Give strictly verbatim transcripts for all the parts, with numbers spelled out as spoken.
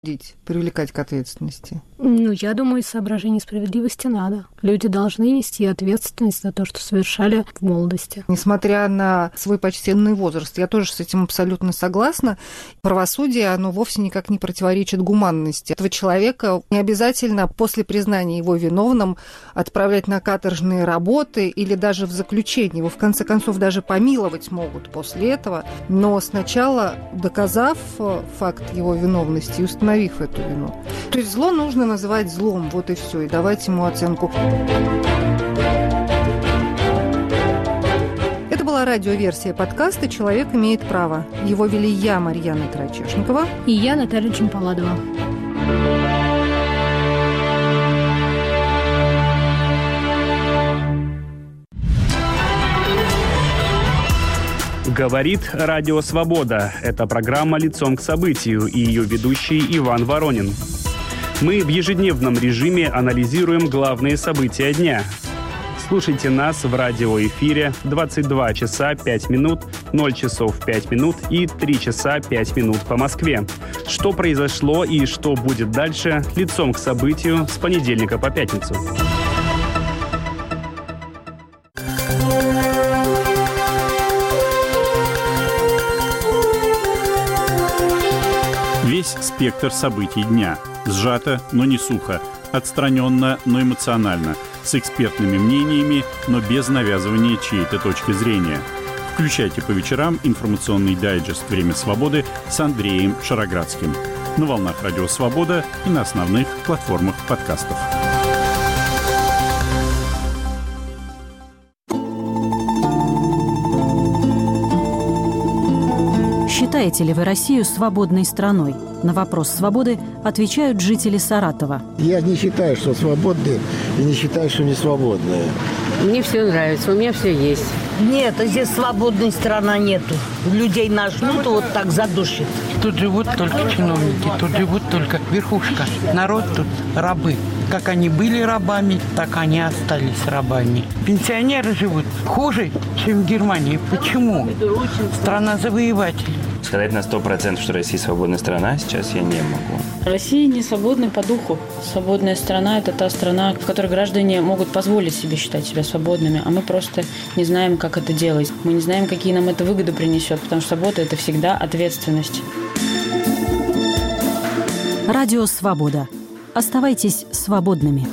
привлекать к ответственности? Ну, я думаю, из соображений справедливости надо. Люди должны нести ответственность за то, что совершали в молодости. Несмотря на свой почтенный возраст, я тоже с этим абсолютно согласна. Правосудие, оно вовсе никак не противоречит гуманности. Этого человека не обязательно после признания его виновным отправлять на каторжные работы или даже в заключение. Его, в конце концов, даже помиловать могут после этого. Но сначала, доказав факт его виновности и установив эту вину. То есть зло нужно называть злом, вот и все, и давать ему оценку. Это была радиоверсия подкаста «Человек имеет право». Его вели я, Марьяна Тарачешникова. И я, Наталья Чемпаладова. Говорит Радио Свобода. Это программа «Лицом к событию» и ее ведущий Иван Воронин. Мы в ежедневном режиме анализируем главные события дня. Слушайте нас в радиоэфире двадцать два часа пять минут, ноль часов пять минут и три часа пять минут по Москве. Что произошло и что будет дальше, лицом к событию с понедельника по пятницу. Весь спектр событий дня. Сжато, но не сухо. Отстраненно, но эмоционально. С экспертными мнениями, но без навязывания чьей-то точки зрения. Включайте по вечерам информационный дайджест «Время свободы» с Андреем Шароградским. На волнах Радио Свобода и на основных платформах подкастов. Считаете ли вы Россию свободной страной? На вопрос свободы отвечают жители Саратова. Я не считаю, что свободные, и не считаю, что не свободные. Мне все нравится, у меня все есть. Нет, здесь свободной страны нету. Людей нажмут, вот так задушит. Тут живут только чиновники, тут живут только верхушка. Народ тут рабы. Как они были рабами, так они остались рабами. Пенсионеры живут хуже, чем в Германии. Почему? Страна завоевателей. Сказать на сто процентов, что Россия свободная страна, сейчас я не могу. Россия не свободна по духу. Свободная страна – это та страна, в которой граждане могут позволить себе считать себя свободными, а мы просто не знаем, как это делать. Мы не знаем, какие нам это выгоды принесет, потому что свобода – это всегда ответственность. Радио Свобода. Оставайтесь свободными.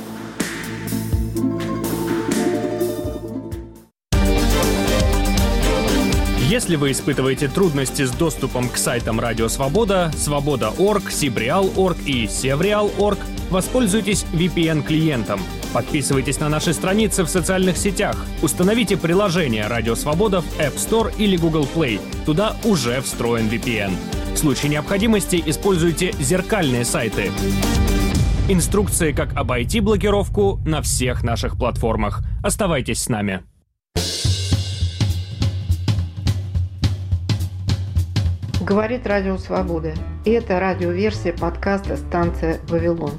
Если вы испытываете трудности с доступом к сайтам Радио Свобода, Свобода точка орг, Сибреал точка орг и Севреал точка орг, воспользуйтесь ви пи эн-клиентом. Подписывайтесь на наши страницы в социальных сетях. Установите приложение Радио Свобода в App Store или Google Play. Туда уже встроен ви пи эн. В случае необходимости используйте зеркальные сайты. Инструкции, как обойти блокировку, на всех наших платформах. Оставайтесь с нами. Говорит Радио Свобода. И это радиоверсия подкаста «Станция Вавилон».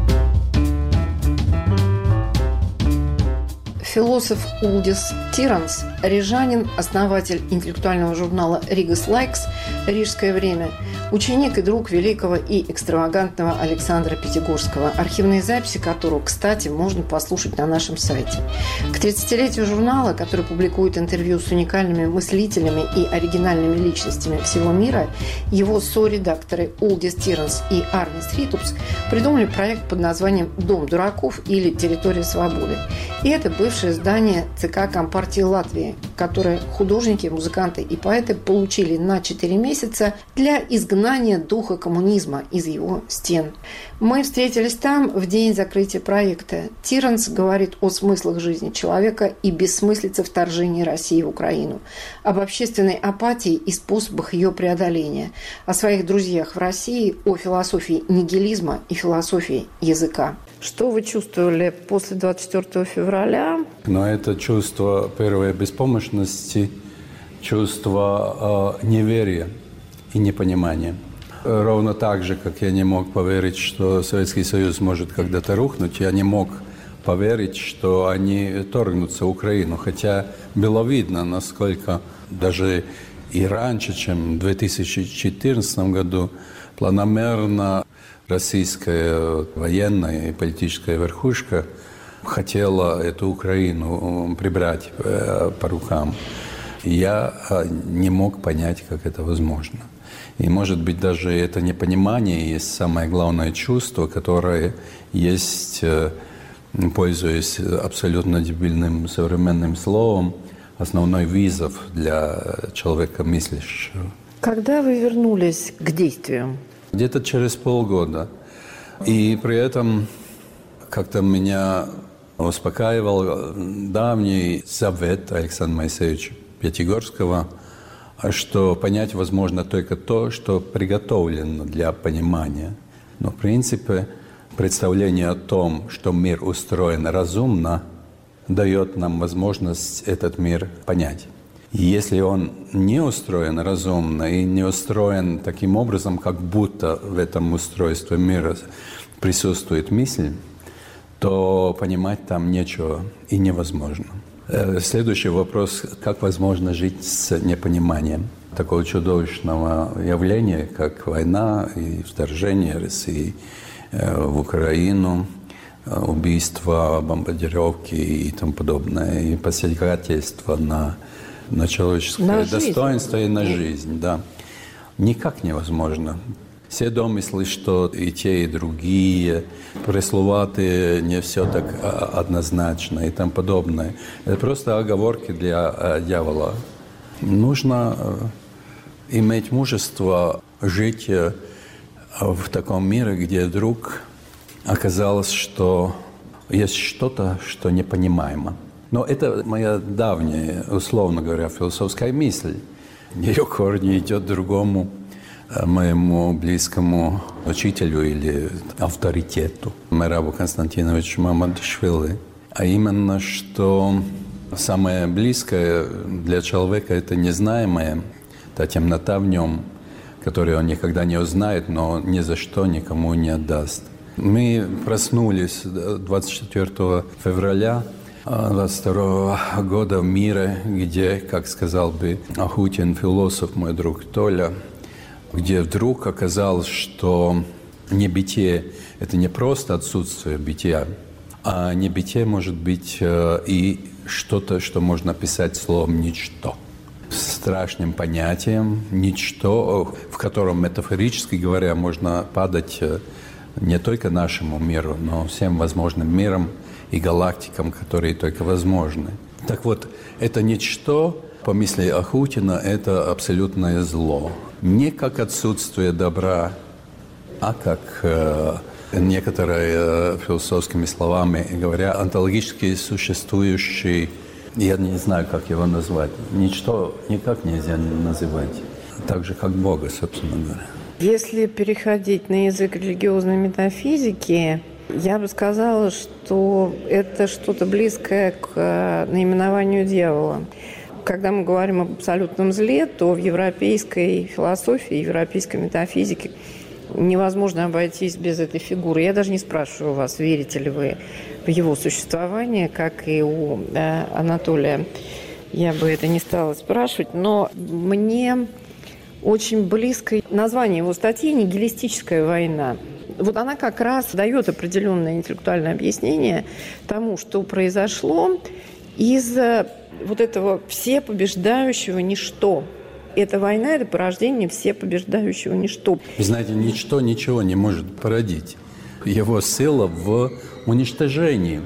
Философ Улдис Тиранс, рижанин, основатель интеллектуального журнала «Ригас Лайкс», «Рижское время», ученик и друг великого и экстравагантного Александра Пятигорского, архивные записи которого, кстати, можно послушать на нашем сайте. К тридцатилетию журнала, который публикует интервью с уникальными мыслителями и оригинальными личностями всего мира, его соредакторы Улдис Тиранс и Арнис Ритупс придумали проект под названием «Дом дураков» или «Территория свободы». И это бывшее здание ЦК Компартии Латвии, которое художники, музыканты и поэты получили на четыре месяца для изгнания духа коммунизма из его стен. Мы встретились там в день закрытия проекта. Тиранс говорит о смыслах жизни человека и бессмыслице вторжения России в Украину, об общественной апатии и способах ее преодоления, о своих друзьях в России, о философии нигилизма и философии языка. Что вы чувствовали после двадцать четвёртого февраля? Но это чувство первой беспомощности, чувство э, неверия и непонимания. Ровно так же, как я не мог поверить, что Советский Союз может когда-то рухнуть, я не мог поверить, что они торгнутся в Украину. Хотя было видно, насколько даже и раньше, чем в две тысячи четырнадцатом году, планомерно российская военная и политическая верхушка хотела эту Украину прибрать по рукам. Я не мог понять, как это возможно. И, может быть, даже это непонимание есть самое главное чувство, которое есть, пользуясь абсолютно дебильным современным словом, основной вызов для человека мыслящего. Когда вы вернулись к действиям? Где-то через полгода. И при этом как-то меня успокаивал давний завет Александра Моисеевича Пятигорского, что понять возможно только то, что приготовлено для понимания. Но, в принципе, представление о том, что мир устроен разумно, дает нам возможность этот мир понять. И если он не устроен разумно и не устроен таким образом, как будто в этом устройстве мира присутствует мысль, то понимать там нечего и невозможно. Следующий вопрос: как возможно жить с непониманием такого чудовищного явления, как война и вторжение России в Украину, убийства, бомбардировки и тому подобное, и посягательства на, на человеческое на достоинство жизнь. И на жизнь. Да. Никак невозможно. Все домыслы, что и те, и другие, пресловатые, не все так однозначно и тому подобное. Это просто оговорки для дьявола. Нужно иметь мужество жить в таком мире, где вдруг оказалось, что есть что-то, что непонимаемо. Но это моя давняя, условно говоря, философская мысль. Ее корни идет другому моему близкому учителю или авторитету Мерабу Константиновичу Мамадышвили. А именно, что самое близкое для человека – это незнаемое, та темнота в нем, которую он никогда не узнает, но ни за что никому не отдаст. Мы проснулись двадцать четвёртого февраля двадцать второго года в мире, где, как сказал бы Ахутин, философ, мой друг Толя, где вдруг оказалось, что небытие – это не просто отсутствие бытия, а небытие может быть и что-то, что можно описать словом «ничто». Страшным понятием «ничто», в котором, метафорически говоря, можно падать не только нашему миру, но всем возможным мирам и галактикам, которые только возможны. Так вот, это «ничто», по мысли Ахутина, это абсолютное зло. Не как отсутствие добра, а как, э, некоторые э, философскими словами говоря, онтологически существующий, я не знаю, как его назвать, ничто никак нельзя называть, так же, как Бога, собственно говоря. Если переходить на язык религиозной метафизики, я бы сказала, что это что-то близкое к наименованию дьявола. Когда мы говорим об абсолютном зле, то в европейской философии, европейской метафизике невозможно обойтись без этой фигуры. Я даже не спрашиваю вас, верите ли вы в его существование, как и у э, Анатолия. Я бы это не стала спрашивать, но мне очень близко название его статьи «Нигилистическая война». Вот она как раз дает определенное интеллектуальное объяснение тому, что произошло из вот этого всепобеждающего ничто. Эта война – это порождение всепобеждающего ничто. Вы знаете, ничто ничего не может породить. Его сила в уничтожении,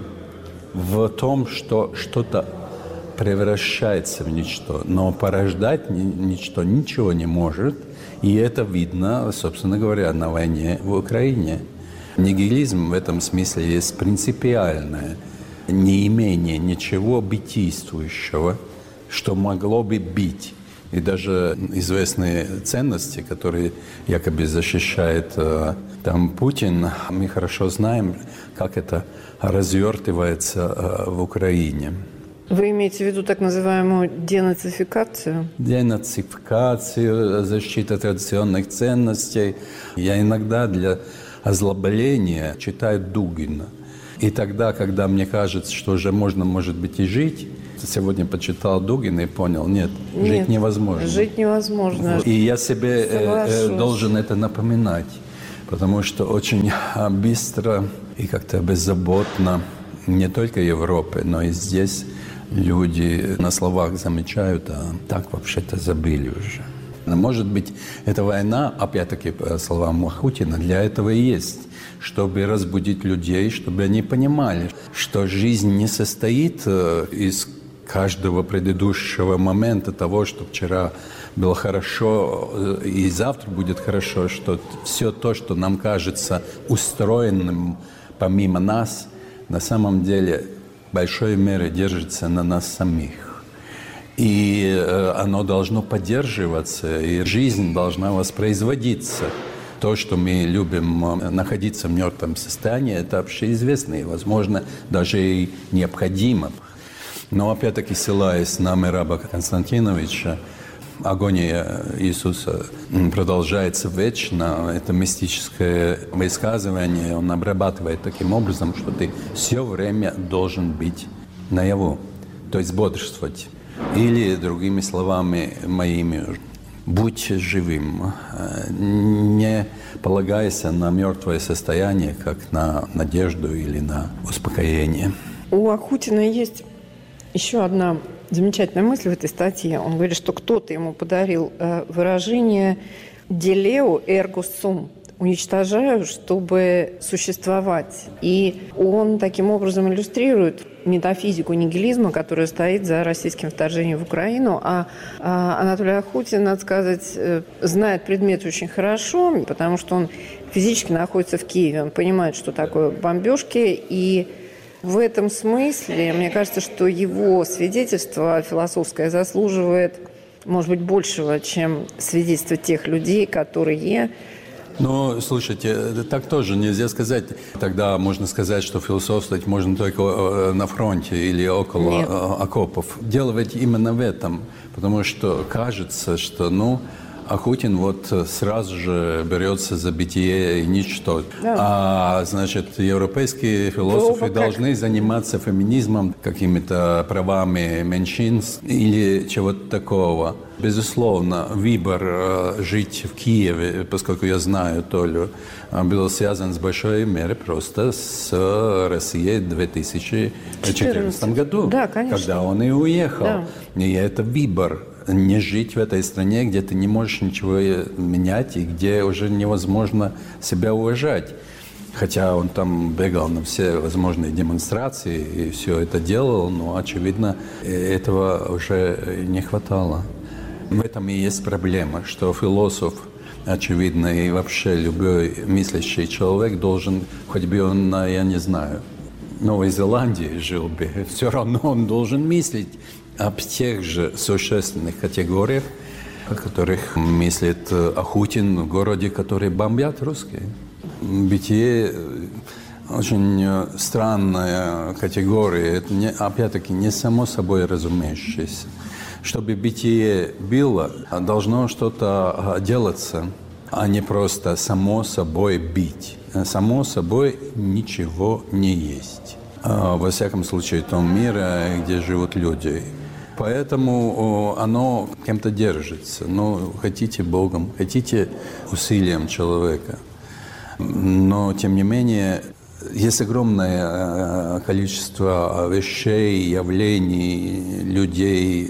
в том, что что-то превращается в ничто. Но порождать ничто ничего не может. И это видно, собственно говоря, на войне в Украине. Нигилизм в этом смысле есть принципиальное неимение ничего бытийствующего, что могло бы быть. И даже известные ценности, которые якобы защищает э, там Путин, мы хорошо знаем, как это развертывается э, в Украине. Вы имеете в виду так называемую денацификацию? Денацификацию, защита традиционных ценностей. Я иногда для озлобления читаю Дугина. И тогда, когда мне кажется, что уже можно, может быть, и жить, сегодня почитал Дугина и понял, нет, нет, жить невозможно. Жить невозможно. И я себе э, должен это напоминать, потому что очень быстро и как-то беззаботно не только в Европе, но и здесь люди на словах замечают, а так вообще-то забыли уже. Может быть, эта война, опять-таки, по словам Ахутина, для этого и есть, чтобы разбудить людей, чтобы они понимали, что жизнь не состоит из каждого предыдущего момента того, что вчера было хорошо и завтра будет хорошо, что все то, что нам кажется устроенным помимо нас, на самом деле в большой мере держится на нас самих. И оно должно поддерживаться, и жизнь должна воспроизводиться. То, что мы любим находиться в мертвом состоянии, это общеизвестно и, возможно, даже и необходимо. Но, опять-таки, ссылаясь на Мераба Константиновича, агония Иисуса продолжается вечно. Это мистическое высказывание он обрабатывает таким образом, что ты все время должен быть наяву, то есть бодрствовать. Или, другими словами моими, будь живым, не полагайся на мертвое состояние, как на надежду или на успокоение. У Ахутина есть еще одна замечательная мысль в этой статье. Он говорит, что кто-то ему подарил выражение «делео эрго сум», уничтожаю, чтобы существовать. И он таким образом иллюстрирует метафизику нигилизма, которая стоит за российским вторжением в Украину. А, а Анатолий Ахутин, надо сказать, знает предмет очень хорошо, потому что он физически находится в Киеве. Он понимает, что такое бомбежки. И в этом смысле, мне кажется, что его свидетельство философское заслуживает, может быть, большего, чем свидетельство тех людей, которые... Ну, слушайте, так тоже нельзя сказать. Тогда можно сказать, что философствовать можно только на фронте или около Нет. окопов. Дело ведь именно в этом, потому что кажется, что, ну, Ахутин вот сразу же берется за бытие и ничто. Да. А, значит, европейские философы Оба должны как? заниматься феминизмом, какими-то правами меньшинств или чего-то такого. Безусловно, выбор жить в Киеве, поскольку я знаю Толю, был связан с большой мерой просто с Россией в две тысячи четырнадцатом году, да, когда он и уехал. Да. И это выбор. Не жить в этой стране, где ты не можешь ничего менять и где уже невозможно себя уважать. Хотя он там бегал на все возможные демонстрации и все это делал, но, очевидно, этого уже не хватало. В этом и есть проблема, что философ, очевидно, и вообще любой мыслящий человек должен, хоть бы он, я не знаю, в Новой Зеландии жил бы, все равно он должен мыслить об тех же существенных категориях, о которых мыслит Ахутин в городе, который бомбят русские. Бытие очень странная категория, это не, опять-таки не само собой разумеющееся. Чтобы бытие было, должно что-то делаться, а не просто само собой быть. Само собой ничего не есть. Во всяком случае, в том мире, где живут люди. Поэтому оно кем-то держится. Ну, хотите Богом, хотите усилием человека. Но, тем не менее, есть огромное количество вещей, явлений, людей,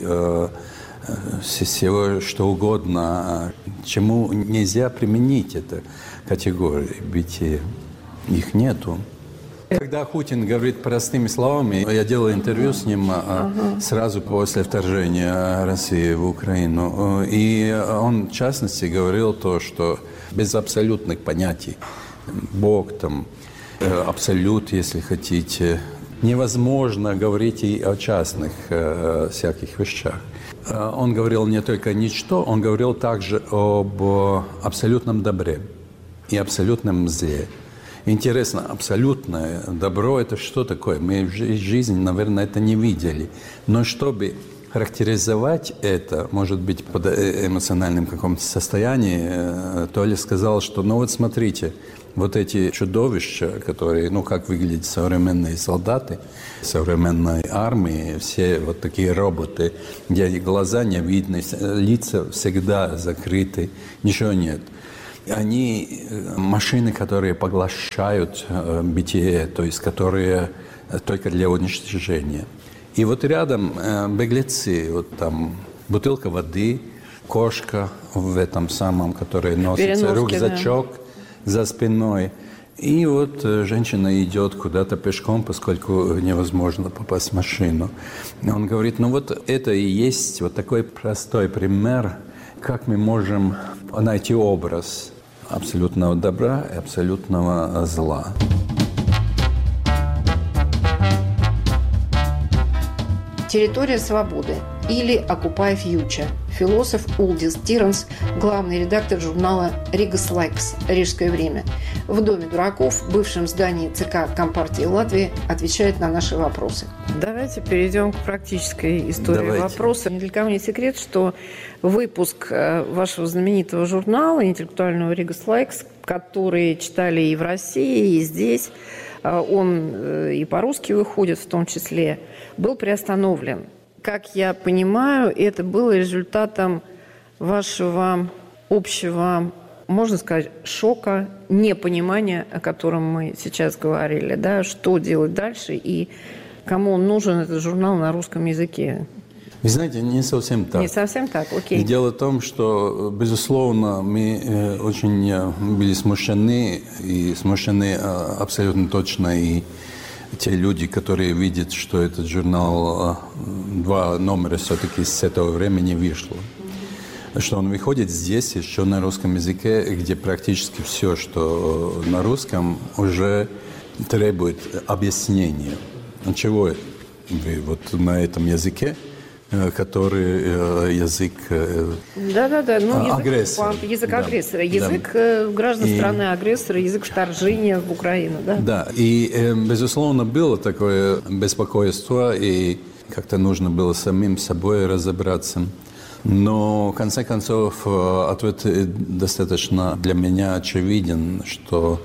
всего что угодно, чему нельзя применить эту категорию бытия. Их нету. Когда Ахутин говорит простыми словами, я делал интервью с ним ага. сразу после вторжения России в Украину, и он, в частности, говорил то, что без абсолютных понятий, Бог там, абсолют, если хотите, невозможно говорить и о частных э, всяких вещах. Он говорил не только ничто, он говорил также об абсолютном добре и абсолютном зле. Интересно, абсолютное добро – это что такое? Мы в жизни, наверное, это не видели. Но чтобы характеризовать это, может быть, под эмоциональным каком-то состоянии, Толя сказал, что, ну вот смотрите, вот эти чудовища, которые, ну, как выглядят современные солдаты, современной армии, все вот такие роботы, где глаза не видны, лица всегда закрыты, ничего нет. Они машины, которые поглощают бытие, то есть которые только для уничтожения. И вот рядом беглецы, вот там бутылка воды, кошка в этом самом, который носится, переноски, рюкзачок да. за спиной. И вот женщина идет куда-то пешком, поскольку невозможно попасть в машину. Он говорит, ну вот это и есть вот такой простой пример, как мы можем найти образ абсолютного добра и абсолютного зла. «Территория свободы» или «Occupy Future». Философ Улдис Тиранс, главный редактор журнала «Ригас Лайкс. Рижское время». В Доме дураков, бывшем здании ЦК Компартии Латвии, отвечает на наши вопросы. Давайте перейдем к практической истории Давайте. вопроса. Ни для кого не секрет, что выпуск вашего знаменитого журнала интеллектуального «Ригас Лайкс», который читали и в России, и здесь, он и по-русски выходит в том числе, был приостановлен. Как я понимаю, это было результатом вашего общего, можно сказать, шока, непонимания, о котором мы сейчас говорили, да, что делать дальше и кому он нужен, этот журнал на русском языке. Вы знаете, не совсем так. Не совсем так, окей. И дело в том, что, безусловно, мы очень были смущены, и смущены абсолютно точно и те люди, которые видят, что этот журнал, два номера все-таки с этого времени вышло. Что он выходит здесь еще на русском языке, где практически все, что на русском, уже требует объяснения. Чего вы вот на этом языке, который язык да-да-да, ну, язык агрессора. Язык да. агрессора, язык да. граждан и, страны-агрессора, язык вторжения в Украину. Да, да. И, безусловно, было такое беспокойство, и как-то нужно было самим собой разобраться. Но, в конце концов, ответ достаточно для меня очевиден, что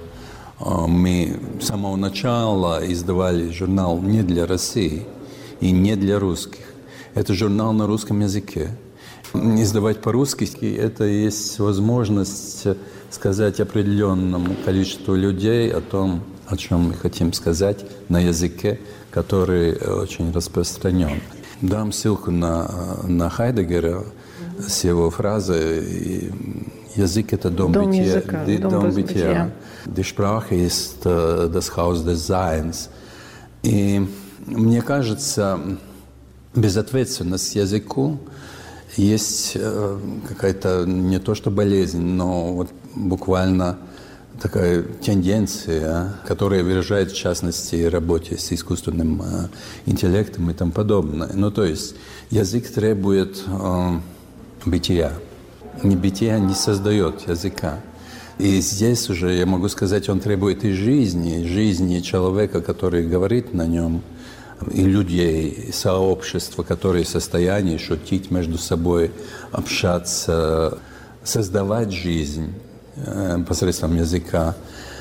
мы с самого начала издавали журнал не для России и не для русских. Это журнал на русском языке. Издавать по-русски – это есть возможность сказать определенному количеству людей о том, о чем мы хотим сказать на языке, который очень распространен. Дам ссылку на, на Хайдеггера с его фразой «Язык – это дом, дом бытия». Языка, Die, дом, дом бытия. Die Sprache ist das Haus des Seins. И мне кажется, безответственность языку есть какая-то не то что болезнь, но вот буквально такая тенденция, которая выражает в частности работе с искусственным интеллектом и тому подобное. Ну, то есть язык требует э, бытия. Не бытия не создает языка. И здесь уже, я могу сказать, он требует и жизни, жизни человека, который говорит на нем, и людей, и сообщества, которые в состоянии шутить между собой, общаться, создавать жизнь э, посредством языка.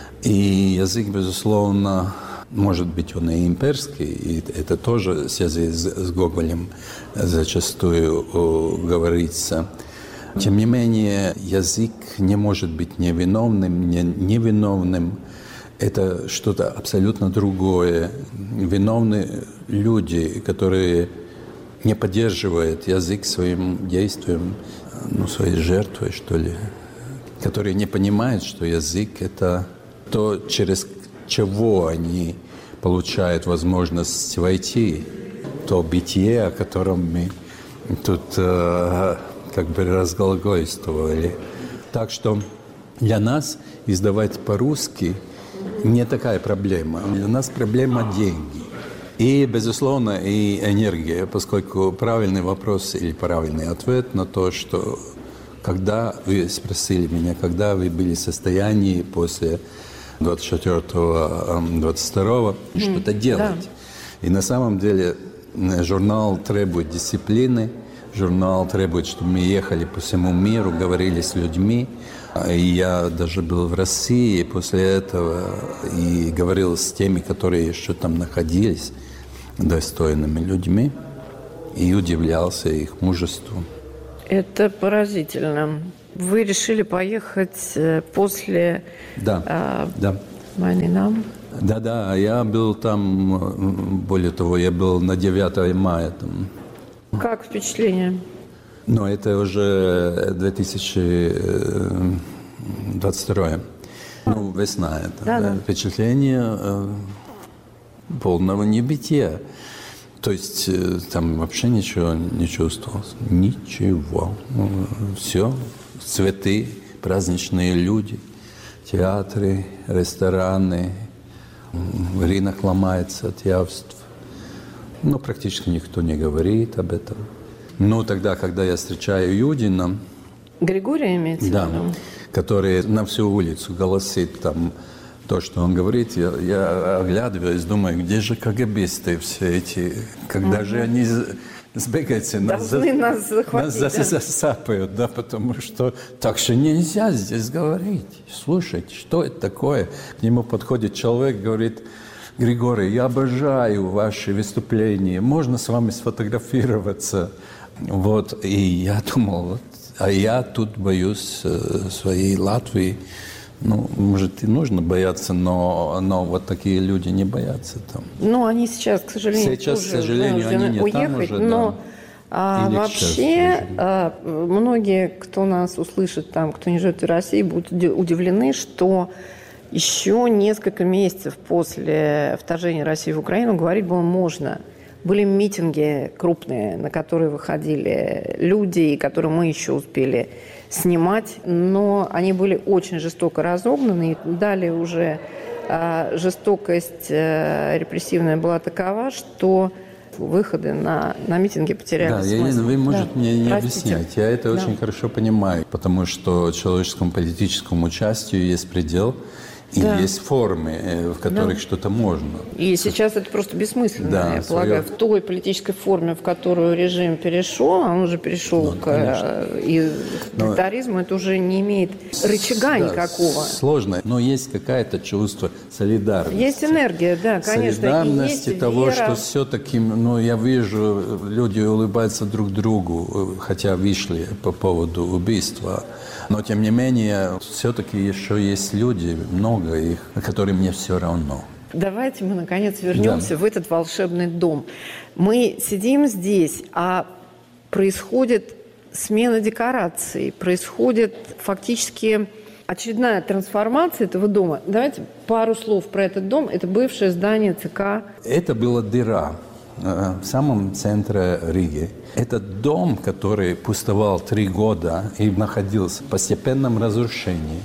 И язык, безусловно, может быть, он и имперский, и это тоже в связи с, с Гоголем зачастую о, говорится. Тем не менее, язык не может быть невиновным, не, невиновным. Это что-то абсолютно другое. Виновны люди, которые не поддерживают язык своим действием, ну, своей жертвой, что ли, которые не понимают, что язык – это то, через чего они получают возможность войти, то бытие, о котором мы тут э, как бы разглагольствовали. Так что для нас издавать по-русски не такая проблема. Для нас проблема деньги. И, безусловно, и энергия, поскольку правильный вопрос или правильный ответ на то, что когда вы спросили меня, когда вы были в состоянии после двадцать четвёртого двадцать второго mm, что-то делать. Да. И на самом деле журнал требует дисциплины, журнал требует, чтобы мы ехали по всему миру, говорили с людьми. И я даже был в России после этого и говорил с теми, которые еще там находились, достойными людьми, и удивлялся их мужеству. Это поразительно. Вы решили поехать после да. э, Да. войны, да? Да-да, я был там, более того, я был на девятое мая там. Как впечатление? Но это уже две тысячи двадцать второй. Ну, весна это. Да, да. Впечатление э, полного небытия. То есть э, там вообще ничего не чувствовалось. Ничего. Все. Цветы, праздничные люди, театры, рестораны. Рынок ломается от явств. Но практически никто не говорит об этом. Но тогда, когда я встречаю Юдина... Григория имеется в виду? Да, который на всю улицу голосит там то, что он говорит. Я, я оглядываюсь, думаю, где же КГБисты все эти? Когда mm-hmm. же они сбегаются, нас, за, нас, нас засапают, да, потому что так же нельзя здесь говорить. Слушайте, что это такое? К нему подходит человек, говорит... Григорий, я обожаю ваши выступления. Можно с вами сфотографироваться? Вот. И я думал, вот, а я тут боюсь э, своей Латвии. Ну, может, и нужно бояться, но, но вот такие люди не боятся там. Ну, они сейчас, к сожалению, сейчас, к сожалению, они не уехать, там уже, но да. а, вообще а, многие, кто нас услышит там, кто не живет в России, будут удивлены, что еще несколько месяцев после вторжения России в Украину говорить было можно. Были митинги крупные, на которые выходили люди, и которые мы еще успели снимать, но они были очень жестоко разогнаны, и далее уже э, жестокость э, репрессивная была такова, что выходы на, на митинги потеряли да, смысл. Я, вы, может, да. мне не Простите. объяснять. Я это да. очень хорошо понимаю, потому что человеческому политическому участию есть предел. И да. есть формы, в которых да. что-то можно. И сейчас это просто бессмысленно, да, я полагаю. свое... В той политической форме, в которую режим перешел, а он уже перешел ну, к диктаторизму, но... это уже не имеет рычага да, никакого. Сложно, но есть какое-то чувство солидарности. Есть энергия, да, конечно. Солидарности и есть того, вера. Что все-таки, ну, я вижу, люди улыбаются друг другу, хотя вышли по поводу убийства. Но, тем не менее, все-таки еще есть люди, много их, которым мне все равно. Давайте мы, наконец, вернемся да. в этот волшебный дом. Мы сидим здесь, а происходит смена декораций, происходит фактически очередная трансформация этого дома. Давайте пару слов про этот дом. Это бывшее здание ЦК. Это была дыра в самом центре Риги. Этот дом, который пустовал три года и находился в постепенном разрушении.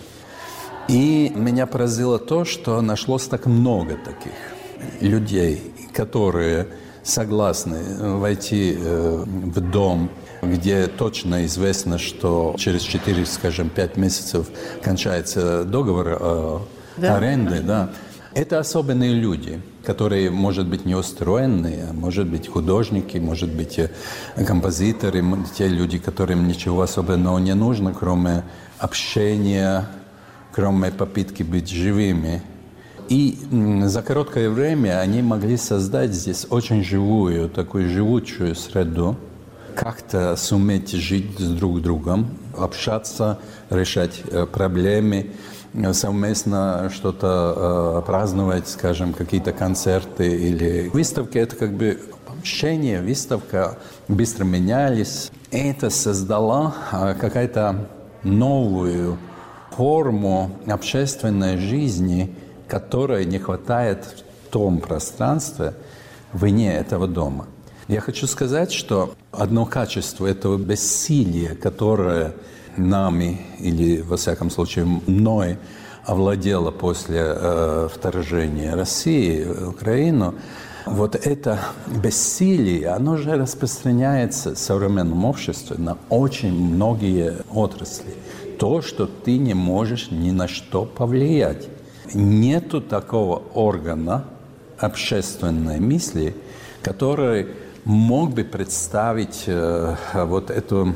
И меня поразило то, что нашлось так много таких людей, которые согласны войти в дом, где точно известно, что через четыре, скажем, пять месяцев кончается договор да. аренды. Да. Это особенные люди, которые, может быть, не устроенные, может быть, художники, может быть, композиторы, те люди, которым ничего особенного не нужно, кроме общения, кроме попытки быть живыми. И за короткое время они могли создать здесь очень живую, такую живучую среду, как-то суметь жить с друг другом, общаться, решать проблемы, совместно что-то э, праздновать, скажем, какие-то концерты или выставки. Это как бы общение, выставка, быстро менялись. Это создало э, какую-то новую форму общественной жизни, которой не хватает в том пространстве вне этого дома. Я хочу сказать, что одно качество этого бессилия, которое нами, или, во всяком случае, мной овладело после э, вторжения России в Украину, вот это бессилие, оно же распространяется в современном обществе на очень многие отрасли. То, что ты не можешь ни на что повлиять. Нету такого органа общественной мысли, который мог бы представить э, вот эту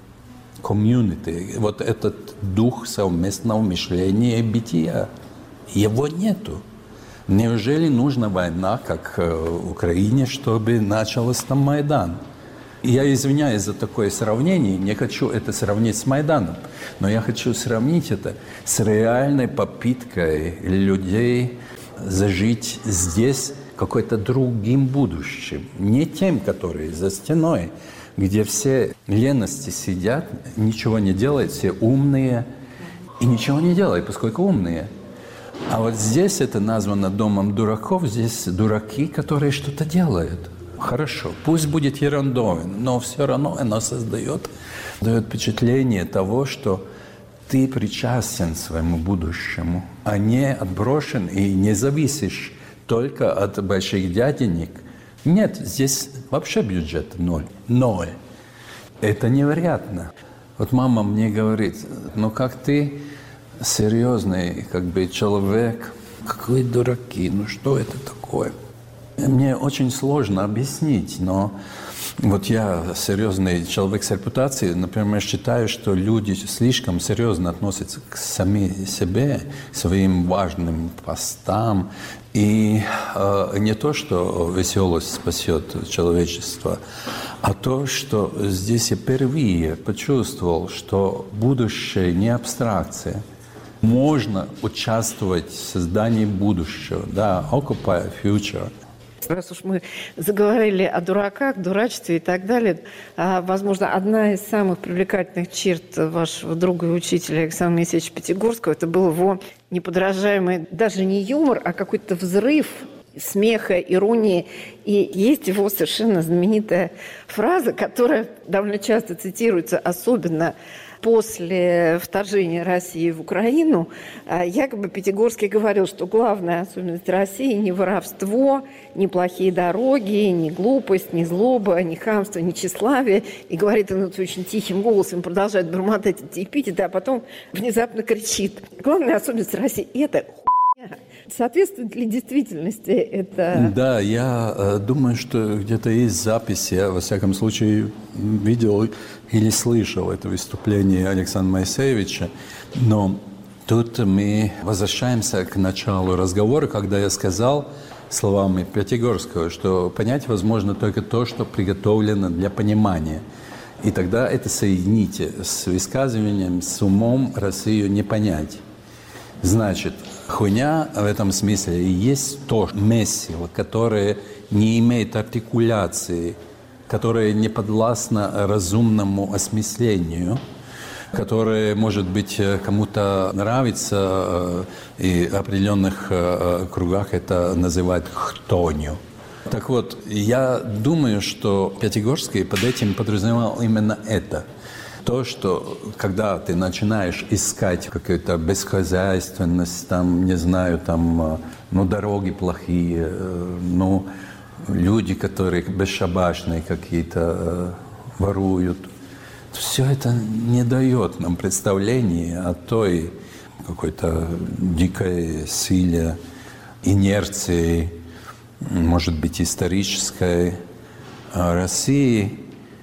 комьюнити, вот этот дух совместного мышления и бытия. Его нету. Неужели нужна война, как в Украине, чтобы начался там Майдан? Я извиняюсь за такое сравнение, не хочу это сравнить с Майданом, но я хочу сравнить это с реальной попыткой людей зажить здесь какой-то другим будущим. Не тем, которые за стеной, где все лености сидят, ничего не делают, все умные и ничего не делают, поскольку умные. А вот здесь это названо домом дураков, здесь дураки, которые что-то делают. Хорошо, пусть будет ерундой, но все равно оно создает, дает впечатление того, что ты причастен к своему будущему, а не отброшен и не зависишь только от больших дяденек. Нет, здесь вообще бюджет ноль. Ноль. Это невероятно. Вот мама мне говорит, ну как ты серьезный как бы человек, какие дураки, ну что это такое? Мне очень сложно объяснить, но вот я серьезный человек с репутацией, например, считаю, что люди слишком серьезно относятся к самим себе, к своим важным постам. И э, не то, что веселость спасет человечество, а то, что здесь я впервые почувствовал, что будущее не абстракция. Можно участвовать в создании будущего. Да, Occupy Future. Раз уж мы заговорили о дураках, дурачестве и так далее, возможно, одна из самых привлекательных черт вашего друга и учителя Александра Моисеевича Пятигорского, это был его неподражаемый, даже не юмор, а какой-то взрыв смеха, иронии. И есть его совершенно знаменитая фраза, которая довольно часто цитируется, особенно после вторжения России в Украину. Якобы Пятигорский говорил, что главная особенность России не воровство, не плохие дороги, не глупость, не злоба, не хамство, не тщеславие. И говорит он это очень тихим голосом, продолжает бормотать эти эпитеты, а потом внезапно кричит. Главная особенность России – это хуйня. Соответствует ли действительности это? Да, я э, думаю, что где-то есть записи. Я, во всяком случае, видел или слышал это выступление Александра Моисеевича. Но тут мы возвращаемся к началу разговора, когда я сказал словами Пятигорского, что понять возможно только то, что приготовлено для понимания. И тогда это соедините с высказыванием, с умом Россию не понять. Значит, хуйня в этом смысле и есть то месиво, которое не имеет артикуляции, которое не подвластно разумному осмыслению, которое, может быть, кому-то нравится, и в определенных кругах это называют хтонью. Так вот, я думаю, что Пятигорский под этим подразумевал именно это. То, что когда ты начинаешь искать какую-то бесхозяйственность, там, не знаю, там, ну, дороги плохие, ну, люди, которые бесшабашные какие-то, воруют, все это не дает нам представления о той какой-то дикой силе, инерции, может быть, исторической России,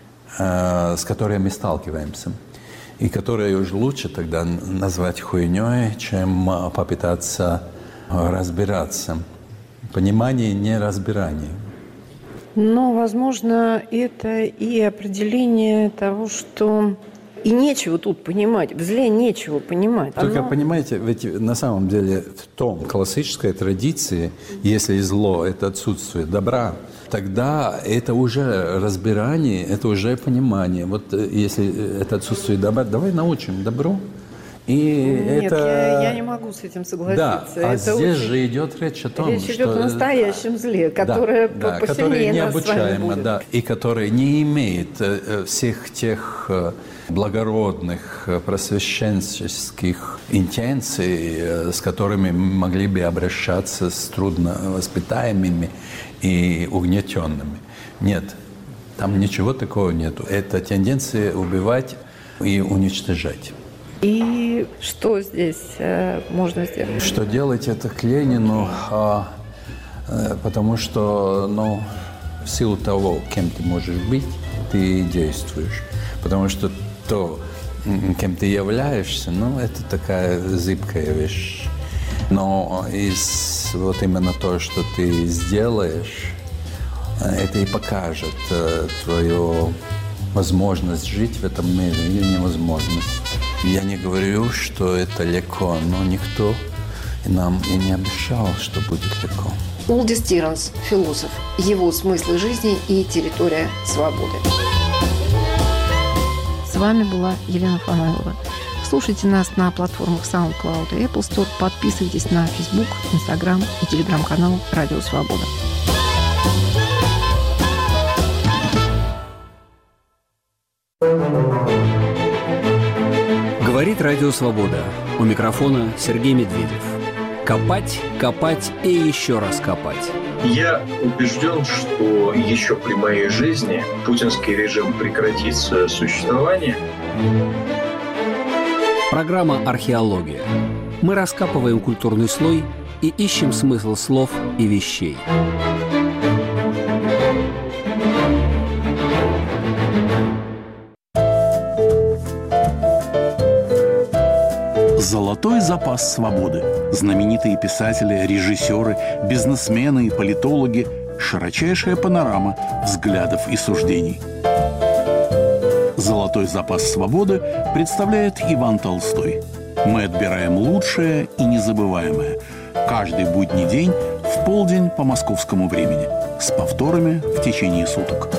с которой мы сталкиваемся, и которой уже лучше тогда назвать хуйней, чем попытаться разбираться. Понимание, не разбирание. Но, возможно, это и определение того, что и нечего тут понимать, в зле нечего понимать. Только, Оно... понимаете, ведь на самом деле в том классической традиции, если зло – это отсутствие добра, тогда это уже разбирание, это уже понимание. Вот если это отсутствие добра, давай научим добру. И Нет, это... я, я не могу с этим согласиться. Да, а это здесь очень... же идет речь о том, речь что... Речь идет о настоящем зле, которое да, посильнее да, которое необучаемо, да, и которое не имеет э, всех тех э, благородных, э, просвещенческих интенций, э, с которыми мы могли бы обращаться с трудновоспитаемыми и угнетенными. Нет, там ничего такого нету. Это тенденция убивать и уничтожать. И что здесь э, можно сделать? Что делать это к Ленину, а, э, потому что, ну, в силу того, кем ты можешь быть, ты действуешь. Потому что то, кем ты являешься, ну, это такая зыбкая вещь. Но из вот именно то, что ты сделаешь, Это и покажет твою возможность жить в этом мире или невозможность. Я не говорю, что это легко, но никто нам и не обещал, что будет легко. Улдис Тиранс, философ. Его смыслы жизни и территория свободы. С вами была Елена Фанайлова. Слушайте нас на платформах SoundCloud и Apple Store. Подписывайтесь на Facebook, Instagram и телеграм-канал «Радио Свобода». Говорит Радио Свобода. У микрофона Сергей Медведев. Копать, копать и еще раз копать. Я убежден, что еще при моей жизни путинский режим прекратит свое существование. Программа «Археология». Мы раскапываем культурный слой и ищем смысл слов и вещей. Золотой запас свободы. Знаменитые писатели, режиссеры, бизнесмены и политологи. Широчайшая панорама взглядов и суждений. Золотой запас свободы представляет Иван Толстой. Мы отбираем лучшее и незабываемое. Каждый будний день в полдень по московскому времени. С повторами в течение суток.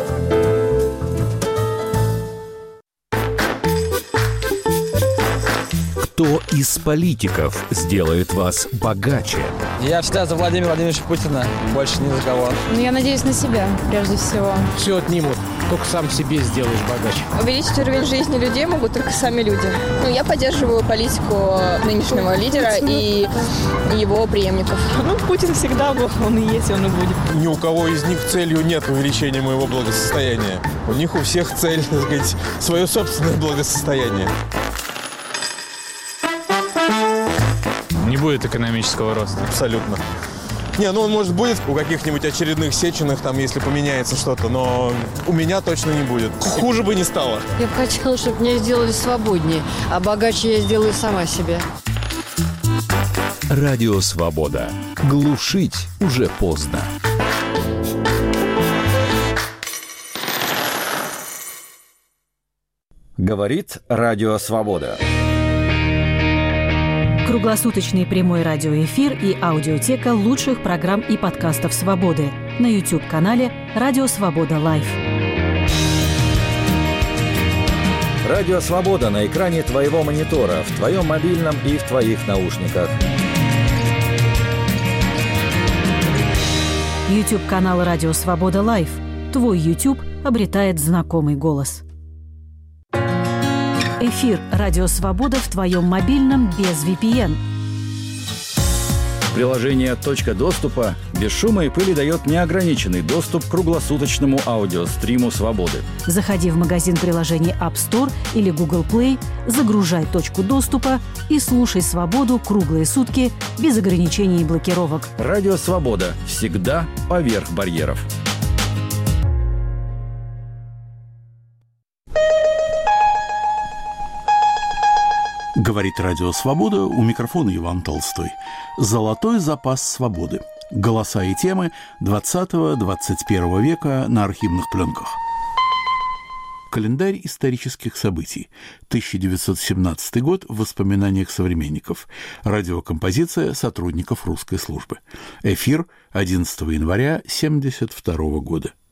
Кто из политиков сделает вас богаче? Я всегда за Владимира Владимировича Путина, больше ни за кого. Ну, я надеюсь на себя, прежде всего. Все отнимут, только сам себе сделаешь богаче. Увеличить уровень жизни людей могут только сами люди. Ну, я поддерживаю политику нынешнего лидера и его преемников. Ну, Путин всегда был, он и есть, он и будет. Ни у кого из них целью нет увеличения моего благосостояния. У них у всех цель, так сказать, свое собственное благосостояние. Не будет экономического роста. Абсолютно. Не, ну он, может, будет у каких-нибудь очередных Сеченых, там, если поменяется что-то, но у меня точно не будет. Хуже бы не стало. Я бы хотела, чтобы меня сделали свободнее, а богаче я сделаю сама себе. Радио Свобода. Глушить уже поздно. Говорит Радио Свобода. Круглосуточный прямой радиоэфир и аудиотека лучших программ и подкастов «Свободы» на YouTube-канале «Радио Свобода Лайв». Радио Свобода на экране твоего монитора, в твоем мобильном и в твоих наушниках. YouTube-канал «Радио Свобода Лайв». Твой YouTube обретает знакомый голос. Эфир «Радио Свобода» в твоем мобильном без ви пи эн. Приложение «Точка доступа» без шума и пыли дает неограниченный доступ к круглосуточному аудиостриму «Свободы». Заходи в магазин приложений App Store или Google Play, загружай «Точку доступа» и слушай «Свободу» круглые сутки без ограничений и блокировок. Радио «Свобода» всегда поверх барьеров. Говорит Радио Свобода, у микрофона Иван Толстой. Золотой запас свободы. Голоса и темы двадцатого-двадцать первого века на архивных пленках. Календарь исторических событий. тысяча девятьсот семнадцатый год в воспоминаниях современников. Радиокомпозиция сотрудников русской службы. Эфир одиннадцатого января семьдесят второго года.